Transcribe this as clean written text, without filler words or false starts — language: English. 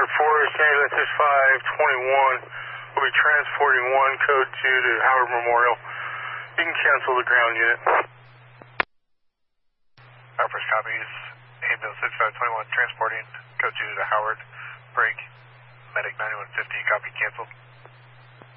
Howard 4, San Francisco 521. We'll be transporting 1 code 2 to Howard Memorial. You can cancel the ground unit. Our first copies, ambulance 6521 transporting code 2 to Howard. Break, medic 9150, copy canceled.